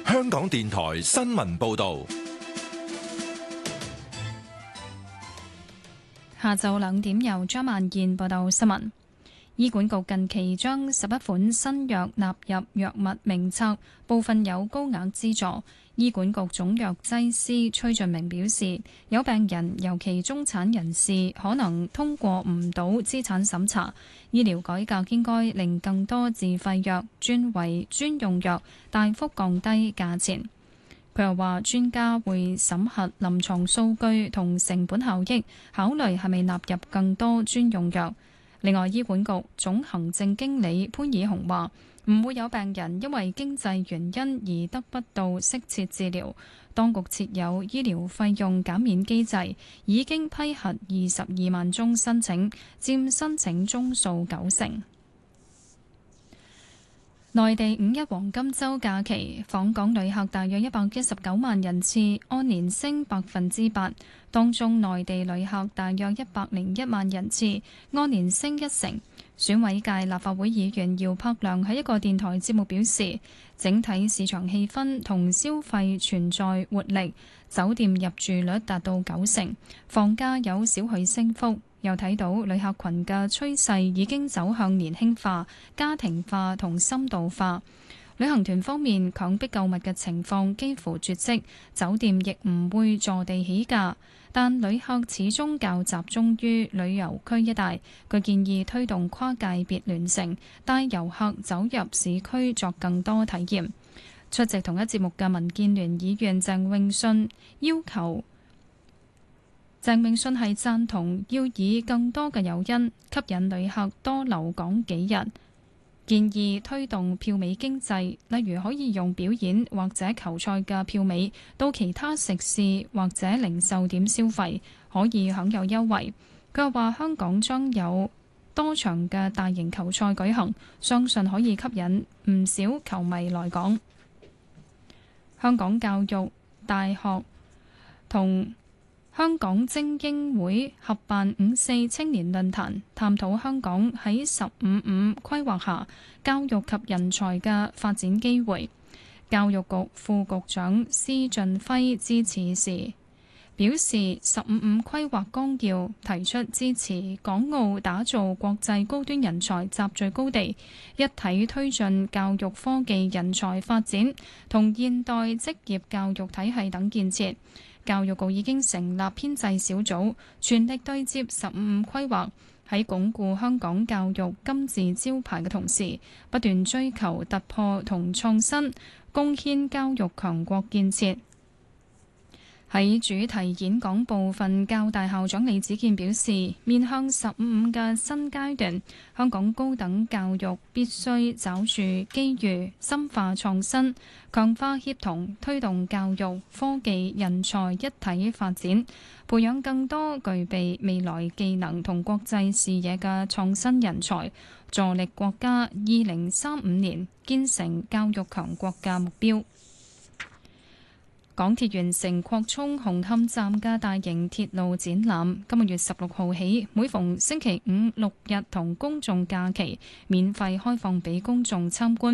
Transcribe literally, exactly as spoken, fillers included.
香港電台新聞報道。 下晝兩點由張萬燕報道新聞。醫管局近期將十一款新藥納入藥物名冊，部分有高額資助。醫管局總藥劑師崔俊明表示，有病人尤其中產人士可能通過唔到資產審查，醫療改革應該令更多自費藥轉為專用藥，大幅降低價錢。佢又話，專家會審核臨床數據同成本效益，考慮係咪納入更多專用藥。另外，醫管局總行政經理潘以雄話，唔會有病人因為經濟原因而得不到適切治療。當局設有醫療費用減免機制，已經批核二十二萬宗申請，佔申請宗數九成。內地五一黃金週假期，訪港旅客大約一百一十九萬人次，按年升百分之八。當中內地旅客大約一百零一萬人次，按年升一成。選委界立法會議員姚柏良喺一個電台節目表示，整體市場氣氛同消費存在活力，酒店入住率達到九成，房價有少許升幅。又睇到旅客群嘅趨勢已經走向年輕化、家庭化同深度化。旅行團方面，強迫購物嘅情況幾乎絕跡，酒店亦唔會坐地起價，但旅客始終較集中於旅遊區一帶。佢建議推動跨界別聯乘，帶遊客走入市區作更多體驗。出席同一節目嘅民建聯議員鄭泳舜要求。鄭泳舜係贊同要以更多嘅誘因吸引旅客多留港幾日，建議推動票尾經濟，例如可以用表演或者球賽嘅票尾到其他食肆或者零售點消費，可以享有優惠。佢又話香港將有多場嘅大型球賽舉行，相信可以吸引唔少球迷來港。香港教育大學同香港精英會合辦五四青年論壇，探討香港喺十五五規劃下教育及人才嘅發展機會。教育局副局長施俊輝支持時表示，十五五規劃綱要提出支持港澳打造國際高端人才集聚高地，一體推進教育科技人才發展同現代職業教育體系等建設。教育局已經成立編制小組，全力對接十五五規劃，喺鞏固香港教育金字招牌嘅同時，不斷追求突破同創新，貢獻教育強國建設。喺主題演講部分，教大校長李子健表示，面向十五五嘅新階段，香港高等教育必須抓住機遇，深化創新，強化協同，推動教育、科技、人才一體發展，培養更多具備未來技能同國際視野嘅創新人才，助力國家二零三五年建成教育強國嘅目標。港鐵完成擴充紅磡站嘅大型鐵路展覽，今個月十六號起，每逢星期五、六日同公眾假期，免費開放俾公眾參觀。